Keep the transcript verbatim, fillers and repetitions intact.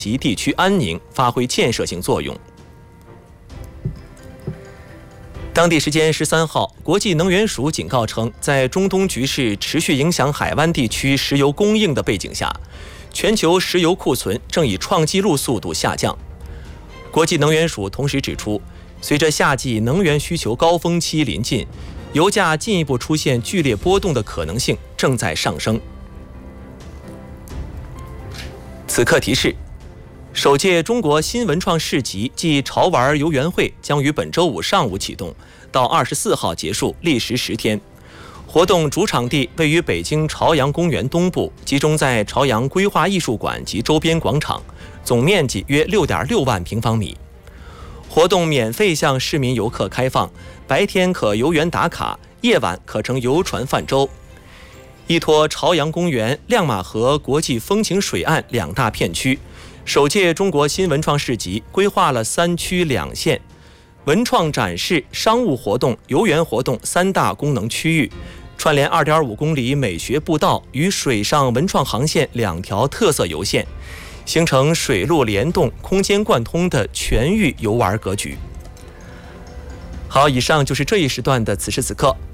及地区安宁，发挥建设性作用。当地时间十三号，国际能源署警告称，在中东局势持续影响海湾地区石油供应的背景下，全球石油库存正以创纪录速度下降。国际能源署同时指出，随着夏季能源需求高峰期临近，油价进一步出现剧烈波动的可能性正在上升。此刻提示：首届中国新文创市集暨潮玩游园会将于本周五上午启动，到二十四号结束，历时十天。活动主场地位于北京朝阳公园东部，集中在朝阳规划艺术馆及周边广场，总面积约 六点六万平方米。活动免费向市民游客开放，白天可游园打卡，夜晚可乘游船泛舟。依托朝阳公园、亮马河国际风情水岸两大片区，首届中国新文创市集规划了三区两线，文创展示、商务活动、游园活动三大功能区域，串联 二点五公里美学步道与水上文创航线两条特色游线，形成水陆联动、空间贯通的全域游玩格局。好，以上就是这一时段的此时此刻。